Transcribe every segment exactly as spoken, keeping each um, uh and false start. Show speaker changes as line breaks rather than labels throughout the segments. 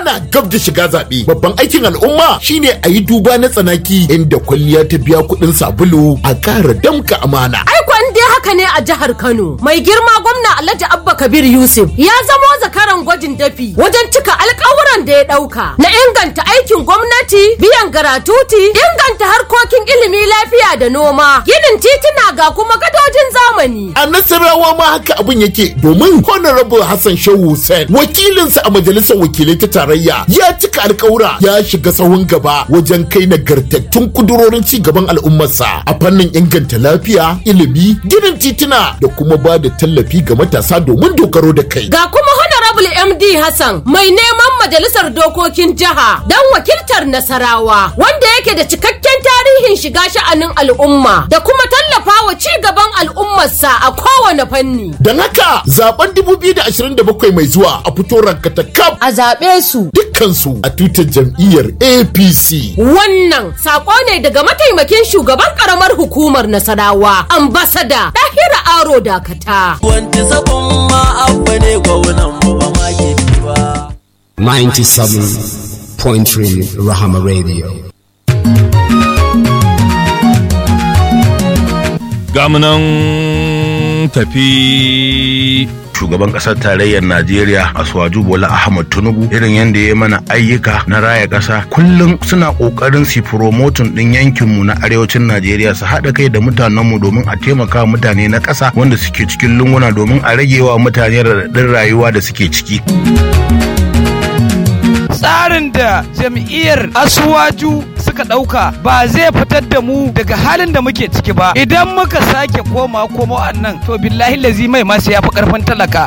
Ana gab da shiga zaɓe. Babban aikin al'umma shine a yi duba na tsanaki inda kwalliya ta biya kuɗin sabulu a ƙara damka amana.
Ai kwan dai haka ne a jihar Kano. Mai girma gwamna Alhaji Abba Kabir Yusuf ya zamo zakaran gwajin dafi wajen cika alƙawuran da ya ɗauka na inganta aikin gwamnati, biyan garatuti, inganta harkokin ilimi, lafiya da noma, ginin tituna ga kuma gadojin zamani.
A Nasarawa ma haka abin yake domin Honorable Hassan Shehu Hussein wakilinsa a majalisar wakilai ta tarayya ya cika alƙawura ya shiga sahun gaba wajen kai nagartattun kudurorin ci gaban al'ummarsa a fannin inganta lafiya, ilimi, ginin tituna da kuma ba da tallafi ga matasa domin dogaro da kai.
Ga kuma Honorable M D Hassan mai neman majalisar dokokin jiha don wakiltar Nasarawa wanda yake da cikakken tarihin shiga sha'anin al'umma da kuma tallafawa ci gaban al'ummarsa a kowane fanni.
Don haka zaben dubu biyu da ashirin da bakwai mai zuwa a fito rankata kaf
a zaɓe su
dukkansu a tutar jam'iyyar A P C.
Wannan sako ne daga mataimakin shugaban karamar hukumar Nasarawa, ambasada Dahira Aro Dakata.
Wanti sabon ma abba ne gwamnan mu ba ma gidi ba.
ninety-seven point three Rahama Radio.
Gamunan tafi. Shugaban ƙasar tarayyar Najeriya Asuwaju Bola Ahmad Tinubu irin yadda ya mana ayyuka na raya ƙasa kullum suna ƙoƙarin su promoting ɗin yankinmu na arewacin Najeriya su haɗa kai da mutanenmu domin a taimaka mutane na ƙasa wanda suke cikin lunguna domin a rage wa mutane raɗaɗin rayuwa da suke ciki.
Tsarin da jam'iyyar Asuwaju suka ɗauka ba zai fitar da mu daga halin da muke ciki ba idan muka sake koma koma nan to billahi lazi mai masu ya fi ƙarfin talaka.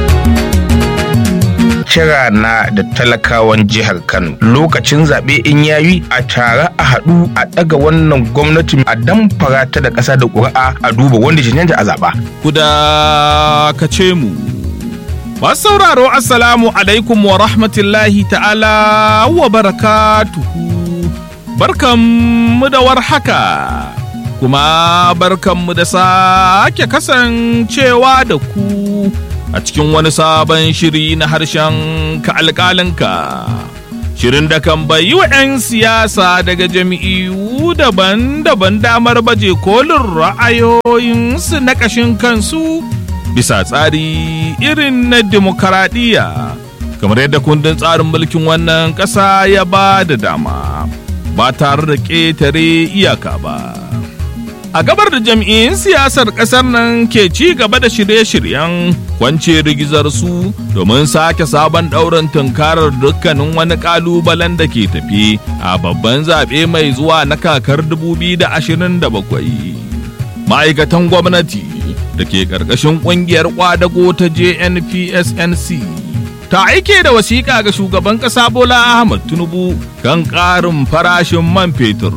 Kira na da talakawan jihar Kano lokacin zaɓe in yayi a tare a haɗu a ɗaga wannan gwamnati a damfara ta da ƙasa da ƙuri'a a duba wanda shi a zaɓa.
Kuda ka ce mu. Masu sauraro assalamu alaikum wa rahmatullahi ta'ala wa barakatuhu. Barkanmu da warhaka, kuma barkanmu da sake kasancewa da ku a cikin wani sabon shiri na harshen ka alƙalinka. Shirin da kan bayi wa 'yan siyasa daga jami'u daban-daban damar baje kolin ra'ayoyinsu na ƙashin kansu bisa tsari irin na demokaradiyya kamar yadda kundin tsarin mulkin wannan ƙasa ya ba da dama ba tare da ƙetare iyaka ba. A gabar da jam'iyyun siyasar ƙasar nan ke ci gaba da shirye-shiryen kwance rigizar su domin sake sabon ɗaurin tunkarar dukkanin wani ƙalubalen da ke tafi a babban zaɓe mai zuwa na kakar dubu biyu da ashirin da bakwai. Ma'aikatan gwamnati da ke ƙarƙashin ƙungiyar ƙwadago ta J N P S N C ta aike da wasiƙa ga shugaban ƙasa Bola Ahmad Tinubu kan ƙarin farashin man fetur.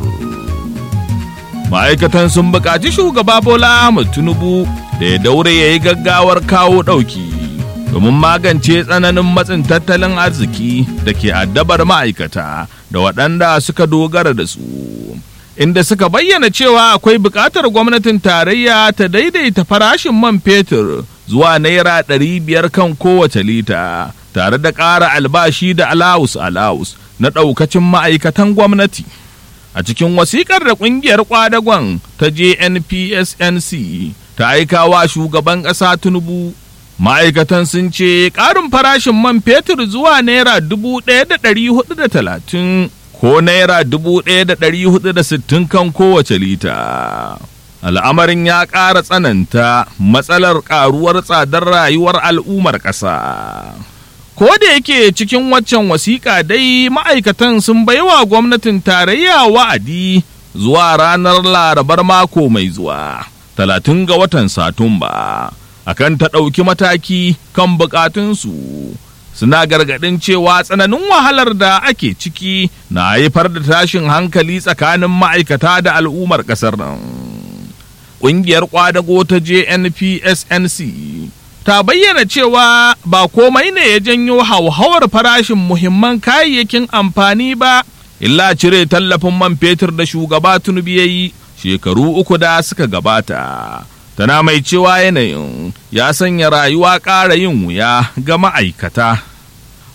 Ma'aikatan sun buƙaci shugaba Bola Ahmad Tinubu da ya daure ya yi gaggawar kawo ɗauki domin magance tsananin matsin tattalin arziki da ke addabar ma'aikata da waɗanda suka dogara da su. Inda suka bayyana cewa akwai buƙatar gwamnatin tarayya ta daidaita farashin man fetur zuwa naira ɗari biyar kan kowace lita tare da ƙara albashi da alawus-alawus na ɗaukacin ma'aikatan gwamnati. A cikin wasiƙar da ƙungiyar ƙwadagon ta J N P S N C ta aikawa shugaban ƙasa Tinubu, ma'aikatan sun ce ƙarin farashin man fetur zuwa naira dubu ɗaya da ɗari hudu da talatin ko naira dubu ɗaya da ɗari hudu da sittin kan kowace lita. Al'amarin ya ƙara tsananta matsalar ƙaruwar tsadar rayuwar al'ummar ƙasa. Ko da yake cikin waccan wasiƙa dai ma'aikatan sun baiwa gwamnatin tarayya wa'adi zuwa ranar larabar mako mai zuwa, talatin ga watan Satumba, akan ta ɗauki mataki kan buƙatunsu. Suna gargaɗin cewa tsananin wahalar da ake ciki na haifar da tashin hankali tsakanin ma'aikata da al'ummar ƙasar nan. Ƙungiyar ƙwadago ta J N P S N C ta bayyana cewa ba komai ne ya janyo hauhawar farashin muhimman kayayyakin amfani ba, illa cire tallafin man fetur da shugaba Tinubu ya yi shekaru uku da suka gabata. Tana mai cewa yanayin ya sanya rayuwa ƙara yin wuya ga ma'aikata.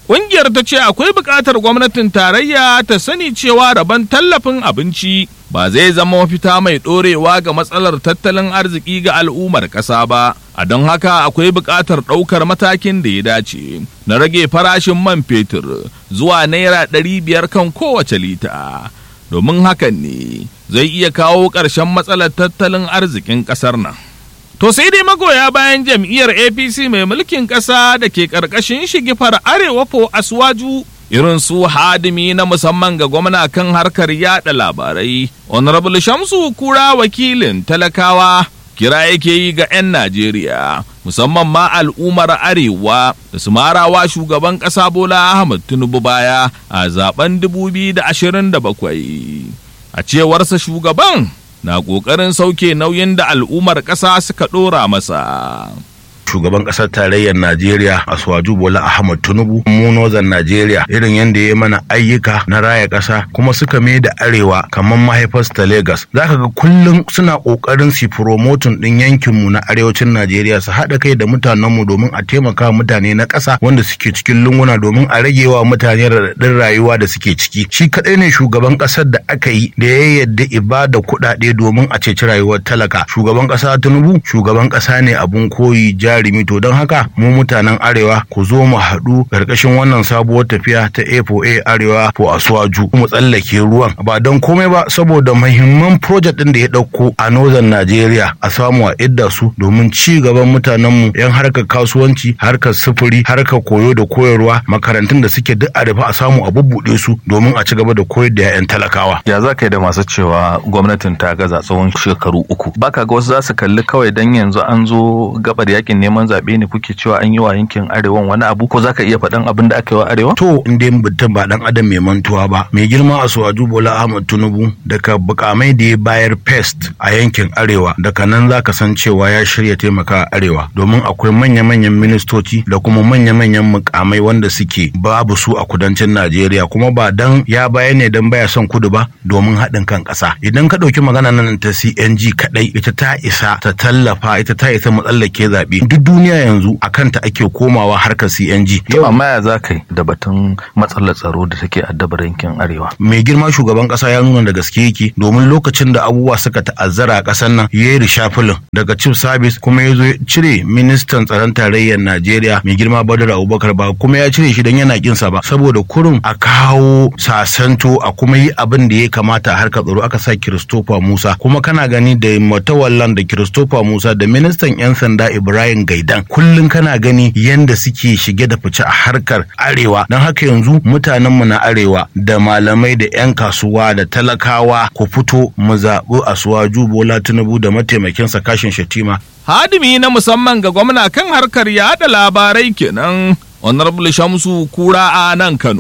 Ƙungiyar ta ce akwai buƙatar gwamnatin tarayya ta sani cewa rabon tallafin abinci ba zai zama mafita mai ɗorewa ga matsalar tattalin arziki ga al'ummar ƙasa ba, a don haka akwai buƙatar ɗaukar matakin da ya dace na rage farashin man fetur zuwa naira ɗari biyar kan kowace lita, domin hakan ne zai iya kawo ƙarshen matsalar tattalin arzikin ƙasar nan. To sai dai magoya bayan jam'iyyar A P C mai mulkin ƙasa da ke ƙarƙashin shigifar Arewa po Asuwaju irin su hadimi na musamman ga gwamna kan harkar yada labarai, Honorable Shamsu Kura wakilin talakawa kira yake yi ga 'yan Najeriya musamman ma al'ummar Arewa da su marawa shugaban ƙasa Bola Ahmed Tinubu baya a zaben dubu biyu da ashirin da bakwai. A cewarsa shugaban na ƙoƙarin sauke nauyin da al'ummar ƙasa suka ɗora masa.
Shugaban ƙasar tarayyar Najeriya Asuwaju Bola Ahmed Tinubu mu Northern Najeriya irin yadda ya mana ayyuka na raya ƙasa kuma suka mai da arewa kamar mahaifarsu ta Lagos. Zaka ga kullum suna ƙoƙarin su promoting ɗin yankinmu na arewacin Najeriya su haɗa kai da mutanenmu domin a taimaka mutane na ƙasa wanda suke cikin lunguna domin a rage wa mutane raɗaɗin rayuwa da suke ciki. Shi kaɗai ne shugaban ƙasar da aka yi da ya yadda ibada kuɗaɗe domin a ceci rayuwar talaka. Shugaban ƙasa Tinubu shugaban ƙasa ne abun koyi jari to don haka mu mutanen arewa ku zo mu haɗu ƙarƙashin wannan sabuwar tafiya ta A four A arewa po Asuwaju mu tsallake ruwan ba don komai ba saboda muhimman project ɗin da ya ɗauko a Northern Najeriya a samu a idda su domin ci gaban mutanenmu yan harkar kasuwanci, harkar sufuri, harkar koyo da koyarwa, makarantun da suke duk a dafa a samu a bubbuɗe su domin a ci gaba da koyar da 'ya'yan talakawa.
Ya za ka yi da masu cewa gwamnatin ta gaza tsawon shekaru uku? Baka ga wasu za su kalli kawai dan yanzu an zo gabar yakin neman zaɓe ne kuke cewa an yi wa yankin arewan wani abu, ko za ka iya faɗan abin da aka yi wa arewa?
To in dai mutum ba dan adam mai mantuwa ba, mai girma Asuwaju Bola Ahmed Tinubu daga bukamai da ya bayar pest a yankin arewa, daga nan za ka san cewa ya shirya taimaka arewa domin akwai manya-manyan ministoci da kuma manya-manyan mukamai wanda suke babu su a kudancin Najeriya, kuma ba dan ya bayar ne dan baya son kudu ba, domin haɗin kan ƙasa. Idan ka ɗauki magana nan ta C N G kaɗai ita ta isa ta tallafa, ita ta isa matsallake zaɓe. Duk duniya yanzu a kanta ake komawa harkar C N G.
Yau amma ya za ka yi da batun matsalar tsaro da take addabar yankin arewa?
Mai girma shugaban ƙasa ya nuna da gaske yake, domin lokacin da abubuwa suka ta'azzara a ƙasar nan ya yi rishafilin daga chief service kuma ya zo cire ministan tsaron tarayyar Najeriya mai girma Badar Abubakar ba, kuma ya cire shi don yana kinsa ba, saboda kurum a kawo sasanto a kuma yi abin da ya kamata a harkar tsaro. Aka sa Christopher Musa, kuma kana gani da Matawallan da Christopher Musa da ministan 'yan sanda Ibrahim Gaidan kullum kana gani yanda suke shige da fice a harkar arewa. Don haka yanzu mutanenmu na arewa da malamai da 'yan kasuwa da talakawa ku fito mu zaɓi Asuwaju Bola Tinubu da mataimakinsa Kashin Shatima.
Hadimi na musamman ga gwamna kan harkar yada labarai kenan Honorable Shamsu Kura a nan Kano.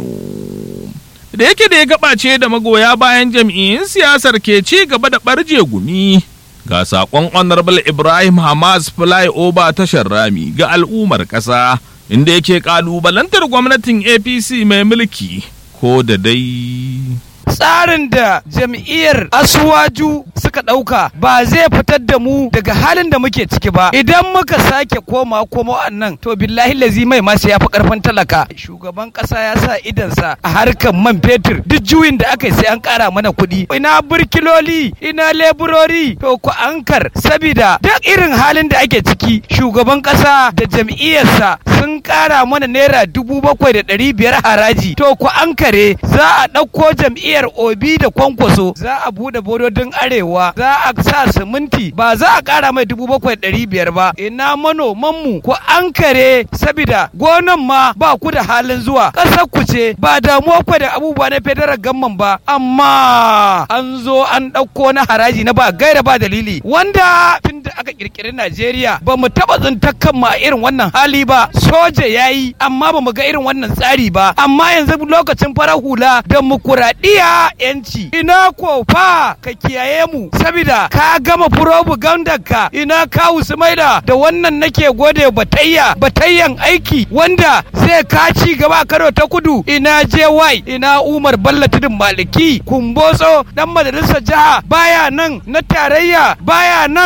Da yake da ya gabace da magoya bayan jam'iyyun siyasar ke ci gaba da barje gumi, ga saƙon Honorable Ibrahim Hamas Flyover tashar rami ga al'ummar ƙasa, inda yake ƙalubalantar gwamnatin A P C mai mulki ko da dai
tsarin da jam'iyyar Asuwaju suka ɗauka ba zai fitar da mu daga halin da muke ciki ba. Idan muka sake koma koma nan to billahi lazi mai masu ya fi ƙarfin talaka. Shugaban ƙasa ya sa idansa a harkar man fetur, duk juyin da aka yi sai an ƙara mana kuɗi. Ina burkiloli, ina leburori, to ku ankar sabida duk irin halin da ake ciki shugaban ƙasa da jam'iyyarsa sun ƙara mana naira dubu bakwai da ɗari biyar haraji. To ku ankare za a ɗauko jam'iyyar Obi da Kwankwaso, za a bude bododin arewa, za a sa siminti, ba za a kara mai dubu bakwai ɗari biyar ba. Ina manomanmu ku ankare sabida gonan ma ba ku da halin zuwa, ƙasar ku ce ba damuwa ku da abubuwa na federal gamman ba, amma an zo an ɗauko na haraji na ba gaira ba dalili, wanda tun da aka kirkiri Najeriya ba mu taɓa tsintar kanmu a irin wannan hali ba. Soja ya yi amma ba mu ga irin wannan tsari ba, amma yanzu lokacin farar hula demokuraɗiyya yanci. Ina ko fa ka kiyaye mu saboda ka gama propaganda ka. Ina kawu Sumaida da wannan nake gode batayya batayyan aiki wanda zai ka ci gaba Kano ta Kudu. Ina J Y, ina Umar Bello Tudun Maliki, Kumbotso dan majalisar jiha baya nan, na tarayya baya nan, ina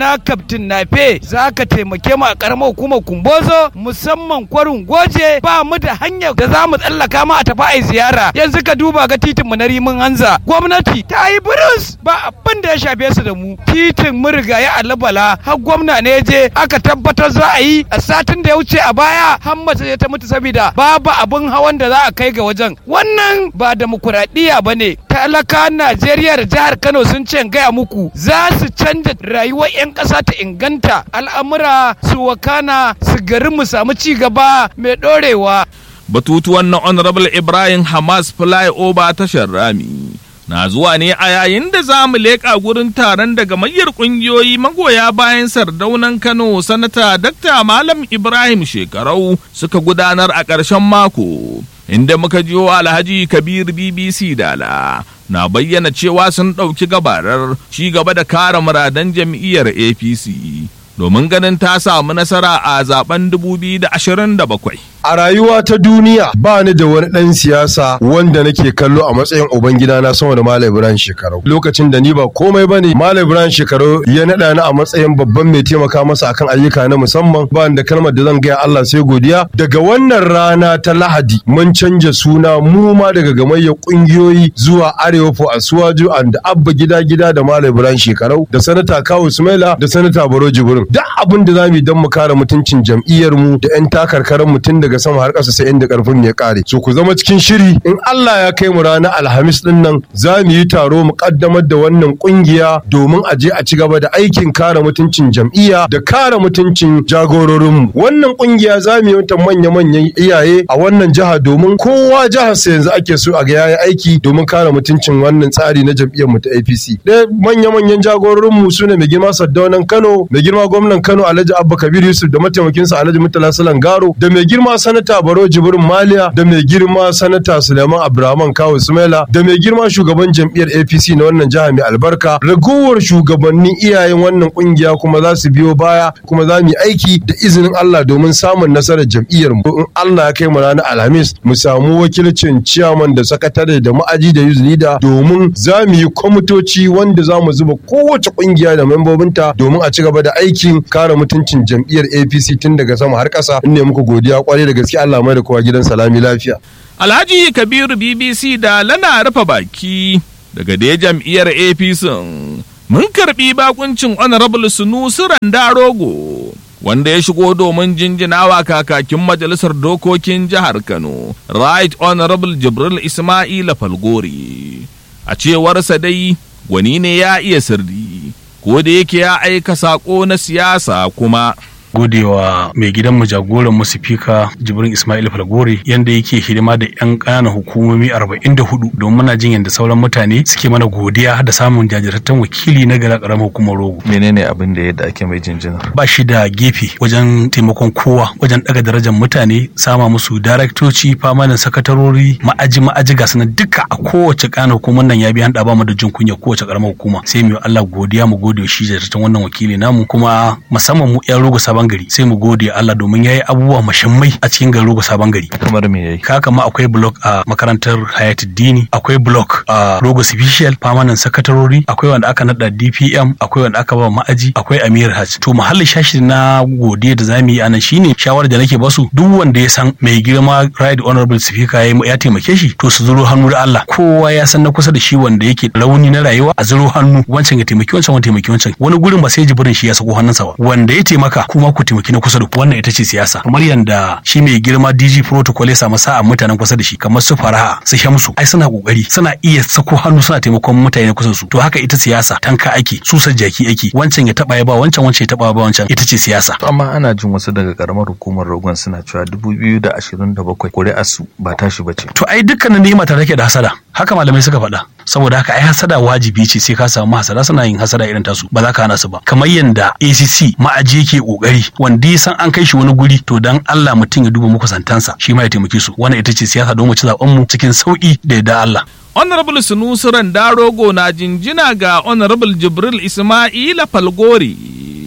ma'ana kaftin nafe za ka taimake mu a karamar hukumar Kumbozo musamman kwarin goje ba mu da hanyar da za mu tsallaka ma a tafi a ziyara yanzu ka duba ga titin mu na Rimin Hanza gwamnati ta yi burus ba abin da ya shafe su da mu titin mu riga ya alabala har gwamna ne je aka tabbatar za a yi a satin da ya wuce a baya har mace ta mutu saboda babu abin hawan da za a kai ga wajen wannan ba demokuraɗiyya ba ne talaka Najeriya da jihar Kano sun ce gaya muku za su canja rayuwar 'yan ƙasa ta inganta al'amura su wakana su gari mu samu ci gaba mai ɗorewa.
Batutuwan na Honorable Ibrahim Hamas Flyover tashar Rami na zuwa ne a yayin da za mu leƙa gurin taron daga gamayyar ƙungiyoyi magoya bayan sardaunan Kano sanata Dakta Malam Ibrahim Shekarau suka gudanar a ƙarshen mako. Inda muka jiyo Alhaji Kabir B B C Dala na bayyana cewa sun ɗauki gabarar ci gaba da kare muradan jam'iyyar A P C domin ganin ta samu nasara a zaben dubu biyu da ashirin da bakwai.
A rayuwa ta duniya ba ni da wani ɗan siyasa wanda nake kallo a matsayin ubangida na sama da Malam Ibrahim Shekarau. Lokacin da ni ba komai bane Malam Ibrahim Shekarau ya naɗa ni a matsayin babban mai taimaka masa akan ayyuka na musamman ba da kalmar da zan gaya Allah sai godiya. Daga wannan rana ta Lahadi mun canja suna mu ma daga gamayyar ƙungiyoyi zuwa Arewa for Asuwaju and Abba Gida Gida da Malam Ibrahim Shekarau da Sanata Kawu Sumaila da Sanata Baro Jibrin. Duk abin da zamu yi don mu kare mutuncin jam'iyyar mu da 'yan takarkaran mu tun daga sama har ƙasa sai inda ƙarfin ya ƙare. So ku zama cikin shiri in Allah ya kai mu ranar Alhamis din nan za mu yi taro mu kaddamar da wannan kungiya domin a je a ci gaba da aikin kare mutuncin jam'iyya da kare mutuncin jagororin mu. Wannan kungiya za mu yi ta manya-manyan iyaye a wannan jiha domin kowa jihar sa yanzu ake so a ga yayi aiki domin kare mutuncin wannan tsari na jam'iyyar mu ta A P C. Da manya-manyan jagororin mu sune mai girma Saddaunan Kano, mai girma gwamnan Kano Alhaji Abba Kabir Yusuf da mataimakinsa Alhaji Murtala Salan Garo da mai girma sanata Baro Jibrin Maliya da mai girma sanata Suleiman Abdurrahman Kawu Sumaila da mai girma shugaban jam'iyyar A P C na wannan jiha mai albarka ragowar shugabannin iyayen wannan kungiya kuma za su biyo baya kuma za mu yi aiki da izinin Allah domin samun nasarar jam'iyyar mu in Allah ya kai mu ranar Alhamis mu samu wakilcin chairman da sakatare da ma'aji da youth leader domin za mu yi kwamitoci wanda za mu zuba kowace kungiya da membobinta domin a ci gaba da aikin kare mutuncin jam'iyyar A P C tun daga sama har ƙasa in ne muku godiya kwarai da gaske Allah mai da kowa gidan salami lafiya.
Alhaji Kabiru B B C da lana rufe baki daga dai jam'iyyar A P C mun karbi bakuncin Honorable Sunusi Randarogo wanda ya shigo domin jinjinawa kakakin majalisar dokokin jihar Kano Right Honorable Jibril Ismaila Falgori. A cewarsa dai gwani ne ya iya sirri ko da yake ya aika sako na siyasa kuma
godewa mai gidanmu jagoran mu sifika Jibrin Ismail Falgore yanda yake hidima da yan ƙananan hukumomi arba'in da hudu don muna jin yanda sauran mutane suke mana godiya da samun jajirtattun wakili na gara karamar hukumar Rogo.
Menene abin da yadda ake mai jinjina?
Ba shi da gefe wajen taimakon kowa wajen daga darajar mutane sama musu daraktoci famanin sakatarori ma'aji ma'aji ga sanan duka a kowace ƙananan hukumar nan ya bi handa ba mu da jin kunya kowace karamar hukuma sai mu Allah godiya mu gode shi jajirtattun wannan wakili namu kuma musamman mu yan Rogo Sabon Gari sai mu gode Allah domin yayi abubuwa mashammai a cikin garin Rogo Sabon Gari.
Kamar me yayi?
Kaka ma akwai block a makarantar Hayatuddini, akwai block a Rogo Special permanent sakatarori, akwai wanda aka nada D P M, akwai wanda aka ba ma'aji, akwai Amir Hajj. To mahallin shashi na godiya da zamu yi anan shine shawarar da nake basu duk wanda ya san mai girma Right Honorable Speaker ya ya taimake shi to su zuro hannu da Allah. Kowa ya san na kusa da shi wanda yake rauni na rayuwa a zuro hannu wancan ya taimaki wancan wanda taimaki wancan. Wani gurin ba sai Jibrin shi ya sako hannunsa ba. Wanda ya taimaka kuma ku taimaki na kusa da ku. Wannan ita ce siyasa. Kamar yanda shi mai girma D G protocol ya samu sa'a mutanen kusa da shi kamar su Faraha su Shamsu ai suna kokari suna iya sako hannu suna taimakon mutane kusa da su. To haka ita siyasa tanka ake susar jaki ake wancan ya taba ya ba wancan wancan ya taba ba wancan ita ce siyasa.
Amma ana jin wasu daga karamar hukumar Rogon suna cewa dubu biyu da ashirin da bakwai ƙuri'ar su ba tashi bace.
To ai dukkanin ni'ima ta take da hasada. Haka malamai suka faɗa. Saboda haka ai hasada wajibi ce sai ka samu hasada suna yin hasada irin tasu ba za ka hana su ba. Kamar yanda A C C ma'aji yake kokari wanda ya san an kai shi wani guri to dan Allah mutum ya duba muku santansa shi ma ya taimake su. Wannan ita ce siyasa don mu ci zaben mu cikin sauki da yadda Allah.
Honorable Sunusi Randarogo na jinjina ga Honorable Jibril Ismaila Falgori.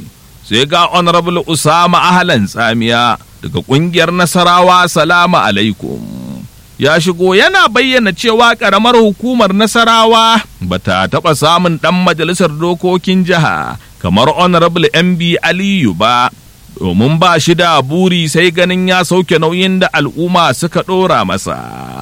Sai ga Honorable Usama Ahlan Tsamiya daga kungiyar Nasarawa Salamu alaikum. Ya shigo yana bayyana cewa karamar hukumar Nasarawa bata taɓa samun ɗan majalisar dokokin jiha kamar Honorable M B Aliyu ba, domin ba shi da buri sai ganin ya sauke nauyin da al'umma suka ɗora masa.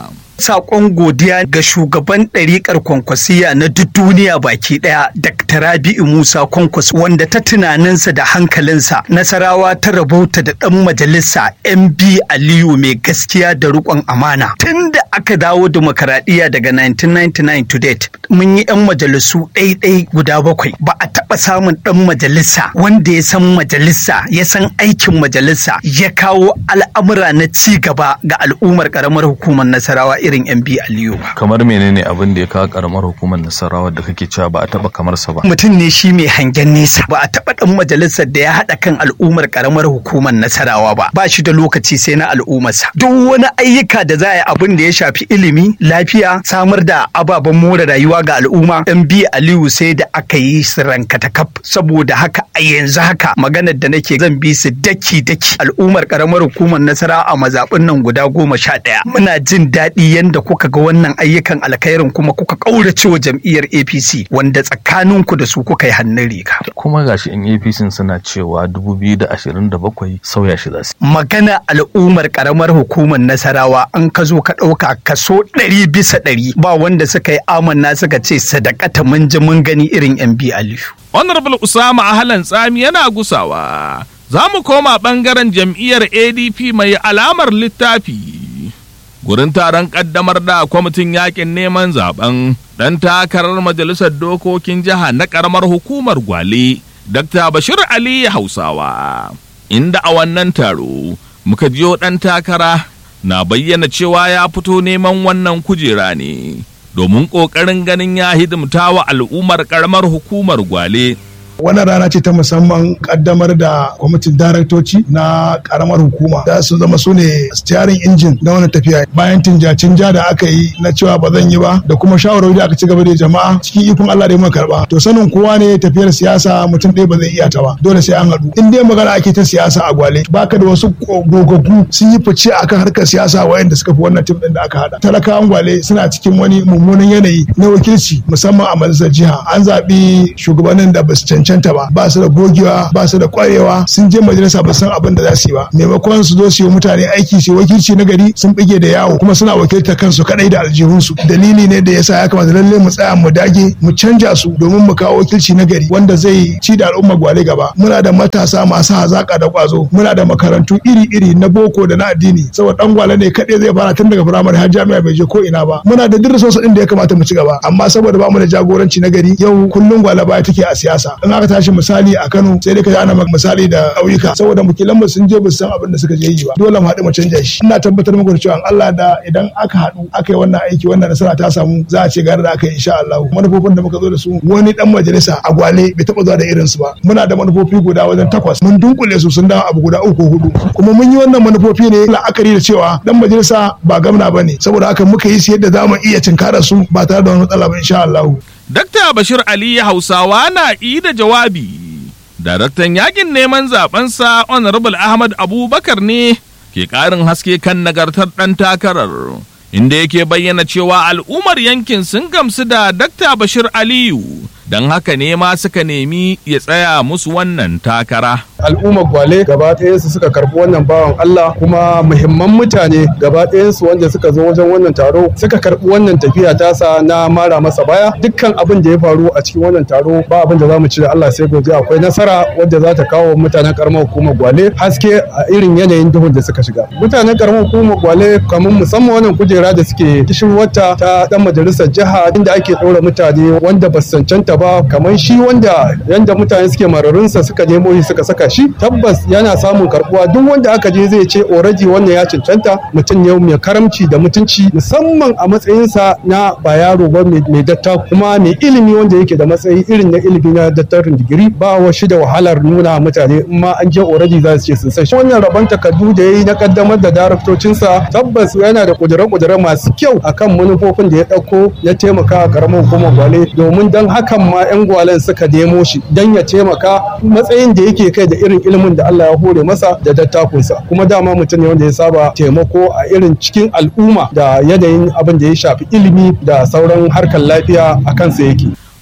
Sakon godiya ga shugaban ɗariƙar kwankwasiya na duk duniya baki ɗaya Dakta Rabi'u Musa Kwankwas, wanda ta tunaninsa da hankalinsa Nasarawa ta rabauta da ɗan majalisa M B Aliyu mai gaskiya da riƙon amana. Tun da aka dawo demokaradiyya daga nineteen ninety-nine to date mun yi 'yan majalisu ɗaiɗai guda bakwai, ba a taɓa samun ɗan majalisa wanda ya san majalisa ya san aikin majalisa ya kawo al'amura na ci gaba ga al'ummar ƙaramar hukumar Nasarawa irin M B Aliyu ba.
Kamar menene abin da ya kawo karamar hukumar Nasarawa da kake cewa ba a taba kamar sa ba?
Mutum ne shi mai hangen nesa, ba a taba dan majalisar da ya hada kan al'ummar karamar hukumar Nasarawa ba. Ba shi da lokaci sai na al'ummarsa. Duk wani ayyuka da za a yi abin da ya shafi ilimi, lafiya, samar da ababen more rayuwa ga al'umma, M B Aliyu sai da aka yi su rankata kaf. Saboda haka a yanzu haka maganar da nake zan bi su daki daki al'ummar karamar hukumar Nasarawa a mazaɓin nan guda goma sha ɗaya. Muna jin daɗi yanda kuka ga wannan ayyukan alkhairin kuma kuka kaurace wa jam'iyyar A P C wanda tsakaninku da su kuka yi hannun riga.
Kuma gashi in A P C suna cewa dubu biyu da ashirin da bakwai sauya shi za su.
Magana al'ummar karamar hukumar Nasarawa an ka zo ka ɗauka kaso ɗari bisa ɗari ba wanda suka yi amanna suka ce sadakata mun ji mun gani irin M B Aliyu.
Honorable Usama Ahlan Tsami yana gusawa. Za mu koma ɓangaren jam'iyyar A D P mai alamar littafi. Gurin taron kaddamar da kwamitin yakin neman zaben dan takarar majalisar dokokin jiha na karamar hukumar Gwale, Dakta Bashir Ali Hausawa, inda a wannan taro muka jiyo dan takara na bayyana cewa ya fito neman wannan kujera ne domin ƙoƙarin ganin ya hidimta wa al'ummar karamar hukumar Gwale.
Wannan rana ce ta musamman kaddamar da kwamitin daraktoci na karamar hukuma da su zama su ne steering engine na wannan tafiya bayan tinja-tinja da aka yi na cewa ba zan yi ba da kuma shawarwari da aka ci gaba da jama'a cikin ikon Allah da ya karba. To sanin kowa ne tafiyar siyasa mutum ɗaya ba zai iya ta ba, dole sai an haɗu. In dai magana ake ta siyasa a Gwale baka da wasu gogaggu sun yi fice akan harkar siyasa wayanda suka fi wannan tim ɗin da aka haɗa. Talakawan Gwale suna cikin wani mummunan yanayi na wakilci musamman a majalisar jiha. An zaɓi shugabannin da ba su cancanta ba, ba su da gogewa, ba su da kwarewa, sun je majalisa ba san abin da za su yi ba. Maimakon su zo su yi mutane aiki su wakilci na gari sun bige da yawo kuma suna wakiltar kansu kadai da aljihunsu. Dalili ne da yasa ya kamata lalle mu tsaya mu dage mu canja su domin mu kawo wakilci na gari wanda zai ci da al'umma Gwale gaba. Muna da matasa masu hazaka da kwazo, muna da makarantu iri-iri na boko da na addini, saboda dan Gwale ne kadai zai fara tun daga firamare har jami'a bai je ko ina ba. Muna da duk sosa din da ya kamata mu ci gaba, amma saboda ba mu da jagoranci na gari yau kullun Gwale baya take a siyasa. In aka tashi misali a Kano sai dai ka ana misali da ƙauyuka saboda mukilan mu sun je ba san abin da suka je yi ba. Dole mu haɗu mu canja shi. Ina tabbatar muku da cewa Allah da idan aka haɗu aka yi wannan aiki wannan nasara ta samu za a ce gare da aka yi insha Allah. Manufofin da muka zo da su wani dan majalisa a Gwale bai taɓa zuwa da irin su ba. Muna da manufofi guda wajen takwas mun dunkule su sun dawo abu guda uku hudu kuma mun yi wannan manufofi ne la'akari da cewa dan majalisa ba gwamna bane saboda haka muka yi su yadda za mu iya tinkara su ba tare da wani matsala ba insha Allah.
Dakta Bashir Ali Hausawa na yi da jawabi. Daraktan yakin neman zabensa Honorable Ahmad Abubakar ne ke ƙarin haske kan nagartar ɗan takarar, inda yake bayyana cewa al'ummar yankin sun gamsu da Dakta Bashir Aliyu, don haka ne ma suka nemi ya tsaya musu wannan takara.
Al'ummar Gwale gaba ɗayansu suka karɓi wannan bawan Allah, kuma muhimman mutane gaba ɗayansu wanda suka zo wajen wannan taro suka karɓi wannan tafiya tasa na mara masa baya. Dukkan abin da ya faru a cikin wannan taro ba abin da za mu ci da Allah sai godiya. Akwai nasara wadda za ta kawo mutanen karamar hukumar Gwale haske a irin yanayin duhun da suka shiga. Mutanen karamar hukumar Gwale kamar musamman wannan kujera da suke kishirwarta ta dan majalisar jiha inda ake ɗora mutane wanda ba su cancanta ba, kamar shi wanda yanda mutane suke mararinsa suka nemo shi suka saka shi, tabbas yana samun karbuwa. Duk wanda aka je zai ce already wannan ya cancanta, mutum ne mai karamci da mutunci musamman a matsayinsa na ba yaro ba mai datta kuma mai ilimi wanda yake da matsayi irin na ilimi na dattarin digiri. Ba wa shi da wahalar nuna mutane in ma an je already za su ce sun san shi. Wannan rabon takardu da yayi na kaddamar da daraktocinsa tabbas yana da kudure-kudure masu kyau akan manufofin da ya dauko ya taimaka a karamar hukumar Gwale, domin dan hakan ma yan Gwalen suka nemo shi dan ya taimaka matsayin da yake kai da irin ilimin da Allah ya hore masa da dattakunsa. Kuma dama mutum ne wanda ya saba taimako a irin cikin al'umma da yanayin abin da ya shafi ilimi da sauran harkar lafiya a kansa yake.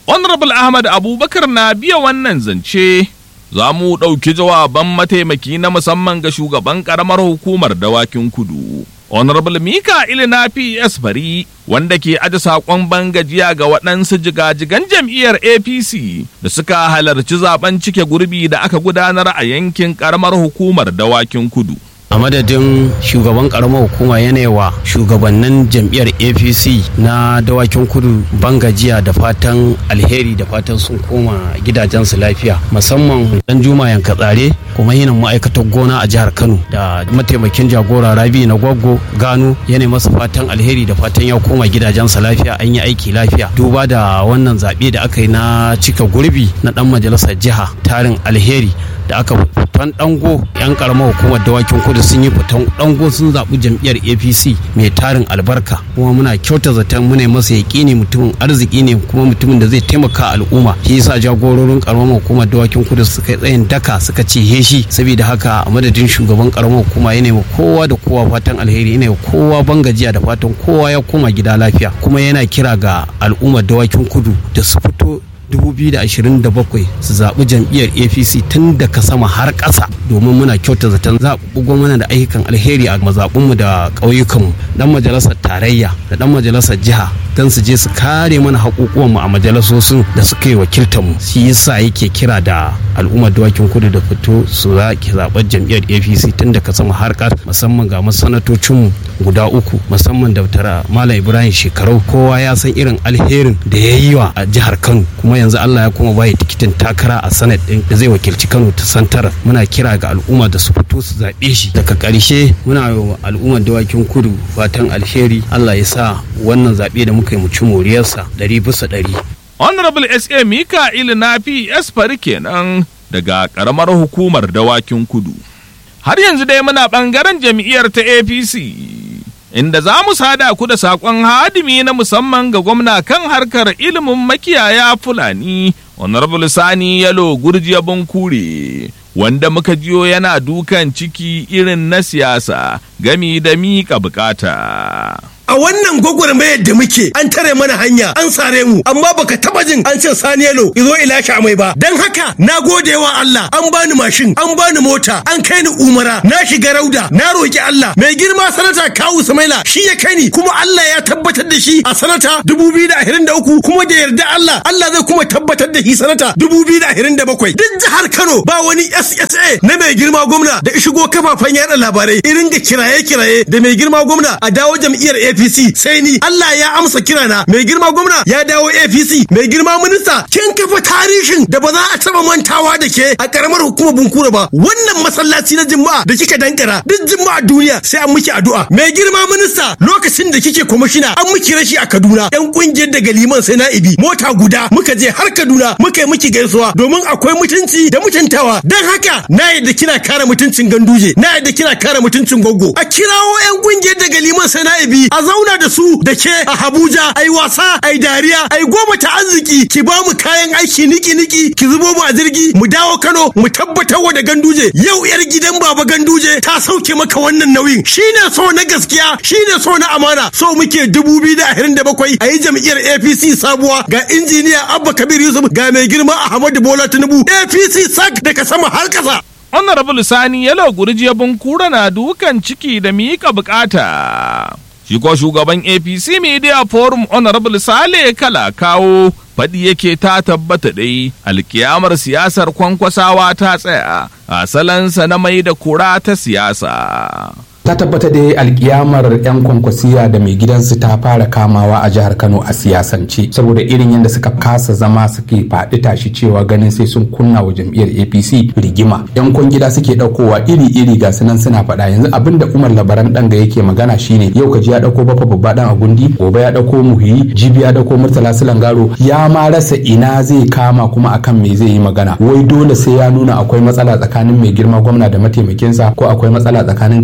Honorable Ahmad Abubakar na biya wannan zance. Za mu ɗauki jawaban mataimaki na musamman ga shugaban ƙaramar hukumar Dawakin Kudu. Honorable Mika'il Nafi Esbari, wanda ke aje saƙon bangajiya ga waɗansu jigajigan jam'iyyar A P C da suka halarci zaben cike gurbi da aka gudanar a yankin ƙaramar hukumar Dawakin Kudu.
A madadin shugaban karamar hukuma yanayiwa shugabannin jam'iyyar A P C na Dawakin Kudu bangajiya da fatan alheri da fatan sun koma gidajensu lafiya, musamman dan Juma Yankatsare kuma yinin ma'aikatar gona a jihar Kano da mataimakin jagora Rabi na Gwaggo Gano yana masa fatan alheri da fatan ya koma gidajensa lafiya, an yi aiki lafiya duba da wannan zaɓe da aka yi na cika gurbi na dan majalisar jiha. Tarin alheri da aka fitan dango yan karamar hukumar Dawakin Kudu sun yi fitan dango sun zaɓi jam'iyyar A P C mai tarin albarka, kuma muna kyauta zaton muna masa yaƙini mutumin arziki ne kuma mutumin da zai taimaka al'umma. Shi yasa jagororin karamar hukumar Dawakin Kudu suka yi tsayin daka suka ce heshi. Saboda haka a madadin shugaban karamar hukuma ya nemi kowa da kowa fatan alheri, yana kowa bangajiya da fatan kowa ya koma gida lafiya, kuma yana kira ga al'ummar Dawakin Kudu da su fito dubu biyu da ashirin da bakwai su zaɓi jam'iyyar A P C tun daga sama har ƙasa, domin muna kyauta zaton zaɓi mana da ayyukan alheri a mazaɓunmu da ƙauyukanmu, ɗan majalisar tarayya da ɗan majalisar jiha don su je su kare mana haƙuƙuwanmu a majalisosin da suka yi wakiltanmu. Shi yasa yake kira da al'ummar Dawakin Kudu da fito su zaƙi zaɓar jam'iyyar A P C tun daga sama har ƙasa, musamman ga masanatocinmu guda uku, musamman da Malam Ibrahim Shekarau. Kowa ya san irin alherin da ya yi wa a jihar Kano, kuma yanzu Allah ya kuma bayi tikitin takara a sanad din da zai wakilci Kano ta santar. Muna kira ga al'umma da su fito su zaɓe shi. Daga ƙarshe muna yi wa al'ummar Dawakin Kudu fatan alheri. Allah ya sa wannan zaɓe da muka yi mu ci moriyarsa ɗari bisa ɗari.
Honorable S A Mika'il Nafi Esbari kenan daga ƙaramar hukumar Dawakin Kudu. Har yanzu dai muna ɓangaren jam'iyyar ta A P C, inda za mu sada ku da saƙon hadimi na musamman ga gwamna kan harkar ilimin makiyaya Fulani, Honorable Sani Yalo Gurjiya Bunkure, wanda muka jiyo yana dukan ciki irin na siyasa gami da miƙa bukata.
A wannan gwagwarmayar da muke an tare mana hanya an sare mu, amma baka taba jin an ce Sani Yalo izo ila sha mai ba. Dan haka na gode wa Allah, an bani mashin, an bani mota, an kai ni umara, na shiga rauda, na roki Allah. Mai girma sanata Kawu Sumaila shi ya kai ni, kuma Allah ya tabbatar da shi a sanata dubu biyu da ashirin da uku, kuma da yarda Allah Allah zai kuma tabbatar da shi sanata dubu biyu da ashirin da bakwai. Duk jihar Kano ba wani S S A na mai girma gwamna da shigo kafafen yada labarai irin ga kiraye-kiraye da mai girma gwamna a dawo jam'iyyar A P C. Sai ni Allah ya amsa kirana, mai girma gwamna ya dawo A P C. Mai girma minista kin kafa tarihin da ba za a taba mantawa da ke a karamar hukumar Bunkure ba. Wannan masallaci na Juma'a da kika dankara duk Juma'a duniya sai an miki addu'a. Mai girma minista lokacin da kike kwamishina an miki rashi a Kaduna, yan kungiyar daga liman sai na'ibi mota guda muka je har Kaduna muka yi miki gaisuwa domin akwai mutunci da mutuntawa. Dan haka na yadda kina kare mutuncin Ganduje, na yadda kina kare mutuncin Goggo. A kirawo yan kungiyar daga liman sai na'ibi a zauna da su da ke a Abuja, ai wasa, ai dariya, ai goma ta arziki, ki ba mu kayan aiki niki-niki, ki zubo mu a jirgi mu dawo Kano mu tabbatar wa da Ganduje yau yar gidan baba Ganduje ta sauke maka wannan nauyin. Shine so na gaskiya, shine so na amana. So muke dubu biyu da ashirin da bakwai a yi jam'iyyar A P C sabuwa, ga injiniya Abba Kabir Yusuf, ga mai girma Ahmadu Bola Tinubu. A P C sak daga sama har kasa.
Honorable Sani Yalo Gurjiya Bunkure na dukan ciki da miƙa bukata. Shi ko shugaban A P C Media Forum Honorable Sale Kala kawo faɗi yake ta tabbata dai alkiyamar siyasar kwankwasawa ta tsaya a salansa na mai da kura ta siyasa.
ta tabbata da alkiyamar yan kwankwasiya da mai gidansu ta fara kamawa a jihar Kano a siyasance saboda irin yadda suka kasa zama suke faɗi tashi cewa ganin sai sun kunna wa jam'iyyar A P C rigima. Yan kwangila suke ɗaukowa iri-iri ga sunan suna faɗa. Yanzu abin da Umar Labaran ɗanga yake magana shine yau kaji ya ɗauko bafa babba ɗan Agundi, gobe ya ɗauko Muhiyi, jibi ya ɗauko Murtala Silangaro, ya ma rasa ina zai kama kuma akan me zai yi magana. Wai dole sai ya nuna akwai matsala tsakanin mai girma gwamna da mataimakinsa ko akwai matsala tsakanin jam'iyyar A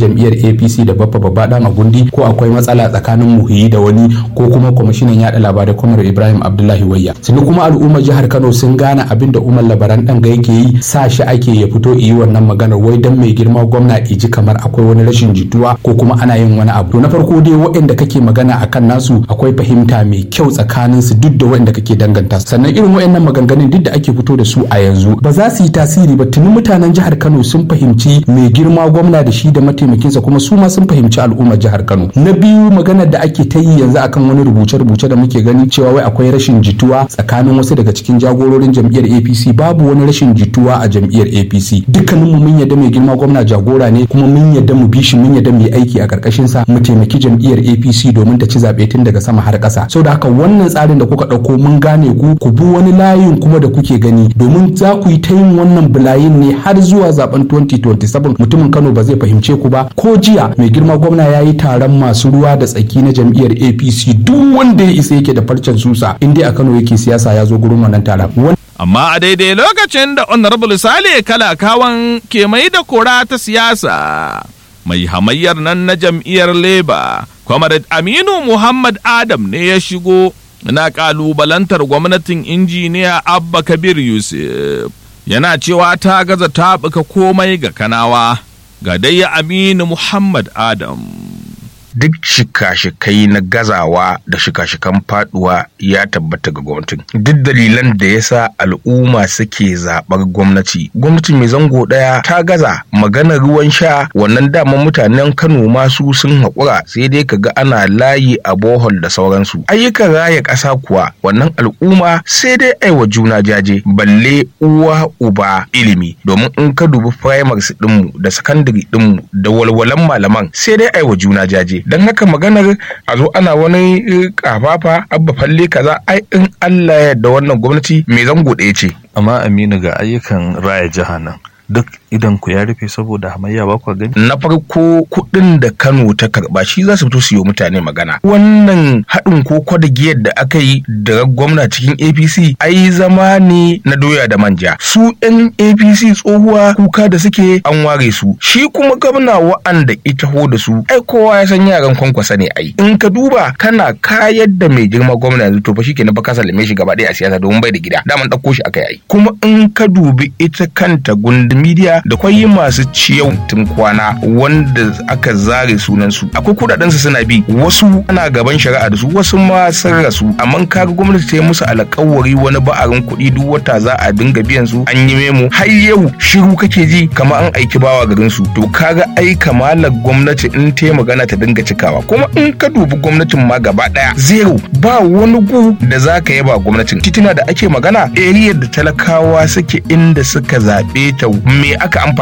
A P C da Baffa Babba Dan Agundi ko akwai matsala tsakanin Muhiyi da wani ko kuma kwamishinan yada labarai Kwamar Ibrahim Abdullahi Wayya. Sannan kuma al'ummar jihar Kano sun gane abin da Umar Labaran Danga yake yi, sa shi ake ya fito yi wannan maganar wai dan mai girma gwamna iji kamar akwai wani rashin jituwa ko kuma ana yin wani abu. To na farko dai waɗanda kake magana akan nasu akwai fahimta mai kyau tsakanin su duk da waɗanda kake danganta. Sannan irin waɗannan maganganun duk da ake fito da su a yanzu ba za su yi tasiri ba. Tuni mutanen jihar Kano sun fahimci mai girma gwamna da shi da mataimakinsa kuma su ma sun fahimci al'ummar jihar Kano. Na biyu maganar da ake ta yi yanzu akan wani rubuce-rubuce da muke gani cewa wai akwai rashin jituwa tsakanin wasu daga cikin jagororin jam'iyyar A P C. Babu wani rashin jituwa a jam'iyyar A P C. Dukkaninmu mun yadda mai girma gwamna jagora ne kuma mun yadda mu bi shi, mun yadda mu yi aiki a karkashin sa mu taimaki jam'iyyar A P C domin ta ci zabe tun daga sama har ƙasa. Saboda haka wannan tsarin da kuka ɗauko mun gane ku ku bi wani layin kuma da kuke gani domin za ku yi ta yin wannan bulayin ne har zuwa zaben twenty twenty-seven. Mutumin Kano ba zai fahimce ku ba. Ko jiya mai girma gwamna ya yi taron masu ruwa da tsaki na jam'iyyar A P C, duk wanda ya isa yake da farcen susa in dai a Kano yake siyasa ya zo gurin wannan taron.
Amma a daidai lokacin da Honorable Sale Kalakawan ke mai da kora ta siyasa, mai hamayyar nan na jam'iyyar Labour, Comrade Aminu Muhammad Adam ne ya shigo na kalubalantar gwamnatin injiniya Abba Kabir Yusuf. Yana cewa ta gaza taɓuka komai ga Kanawa. Ga dai Aminu Muhammad Adam.
Duk shika-shikai na gazawa da shika-shikan faduwa ya tabbata ga gwamnatin. Duk dalilan da yasa al'umma suke zaɓar gwamnati. Gwamnati mai zango ɗaya ta gaza. Maganar ruwan sha wannan daman mutanen Kano masu sun haƙura sai dai kaga ana layi a bohol da sauransu. Ayyukan raya ƙasa kuwa wannan al'umma sai dai aiwa juna jaje balle uwa uba ilimi. Domin in ka dubi primaries ɗinmu da secondary ɗinmu da walwalan malaman sai dai aiwa juna jaje. Dan haka maganar a zo ana wani kafafa abba falle kaza ai in Allah ya yarda wannan gwamnati mai zango ɗaya ce.
Amma Aminu ga ayyukan raya jiha nan duk idan ku ya rufe saboda hamayya ba ku gani.
Na farko kuɗin da Kano ta karba shi za su fito su yi mutane magana. Wannan haɗin koko da giyar da aka yi da gwamna cikin A P C ai zama ne na doya da manja. Su yan A P C tsohuwa kuka da suke an ware su. Shi kuma gwamna wa'anda ita ho da su ai kowa ya san yaran kwankwasa ne ai. In ka duba kana kayar da mai girma gwamna yanzu to fa shikenan fa ka sallame shi gaba ɗaya a siyasa domin bai da gida. Daman ɗauko shi aka yi. Kuma in ka dubi ita kanta gundun media da kwai masu ciyau tun kwana wanda aka zare sunansu akwai kudaden su suna bi wasu ana gaban shari'a da su wasu ma sun rasu amma kaga gwamnati ta yi musu alƙawari wani ba'arin kuɗi duk wata za a dinga biyan su an yi memo har yau shiru kake ji kamar an aiki bawa garin su to kaga ai kamalar gwamnati in ta yi magana ta dinga cikawa kuma in ka dubi gwamnatin ma gaba daya zero ba wani gu da za ka yaba gwamnatin titina da ake magana area da talakawa suke inda suka zaɓe ta me aka amfana